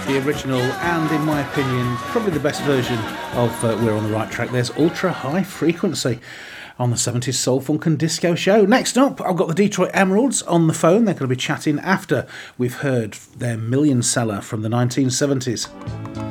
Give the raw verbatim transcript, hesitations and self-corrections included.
the original, and in my opinion, probably the best version of uh, We're on the Right Track. There's Ultra High Frequency on the seventies Soul, Funk and Disco show. Next up, I've got the Detroit Emeralds on the phone. They're going to be chatting after we've heard their million seller from the nineteen seventies.